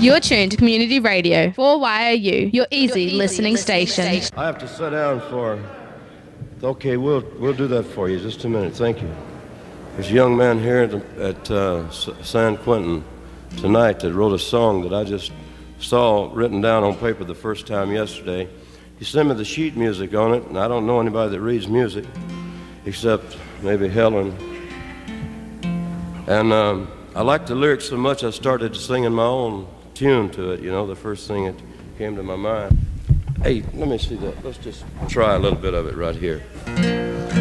You're tuned to Community Radio 4YOU, your easy listening station. I have to sit down for... Okay, we'll do that for you. Just a minute. Thank you. There's a young man here at San Quentin tonight that wrote a song that I just saw written down on paper the first time yesterday. He sent me the sheet music on it, and I don't know anybody that reads music except maybe Helen. And I liked the lyrics so much I started singing my own tune to it, you know, the first thing that came to my mind. Hey, let me see that. Let's just try a little bit of it right here.